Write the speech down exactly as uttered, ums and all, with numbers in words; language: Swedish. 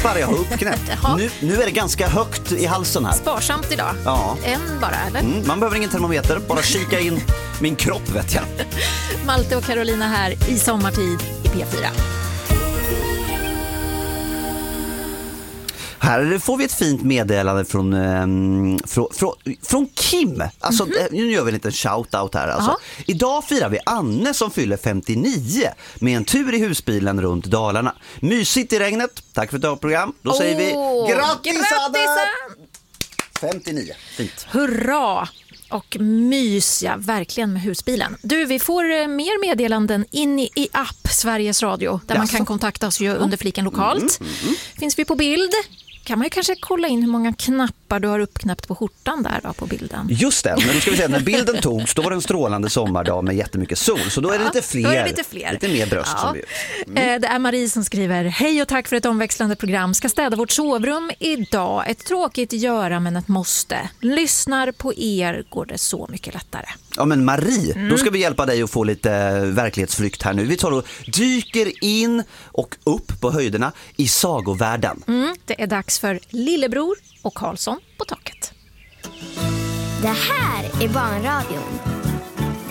bara jag har uppknäppt. nu, nu är det ganska högt i halsen här. Sparsamt idag. Ja. En bara, eller? Mm, man behöver ingen termometer, bara kika in min kropp, vet jag. Malte och Carolina här i sommartid i P fyra. Här får vi ett fint meddelande från, um, från, från, från Kim. Alltså, mm-hmm. Nu gör vi en liten shout-out här. Alltså. Idag firar vi Anne som fyller femtionio med en tur i husbilen runt Dalarna. Mysigt i regnet. Tack för ett bra program. Då oh, säger vi grattis, grattis Anne! femtionio. Fint. Hurra! Och mysiga verkligen med husbilen. Du, vi får mer meddelanden in i, i app Sveriges Radio där Jaså. Man kan kontakta oss ju under fliken lokalt. Mm, mm, mm. Finns vi på bild? Kan man ju kanske kolla in hur många knappar du har uppknäppt på skjortan där då på bilden. Just det, men då ska vi säga när bilden togs då var det en strålande sommardag med jättemycket sol. Så då är det, ja, lite, fler, då är det lite fler. Lite mer bröst. Ja. Som vi, mm. Det är Marie som skriver: hej och tack för ett omväxlande program. Ska städa vårt sovrum idag. Ett tråkigt göra men ett måste. Lyssnar på er går det så mycket lättare. Ja men Marie, mm. då ska vi hjälpa dig att få lite verklighetsflykt här nu. Vi tar och dyker in och upp på höjderna i sagovärlden. Mm, det är dags för Lillebror och Karlsson på taket. Det här är Barnradion.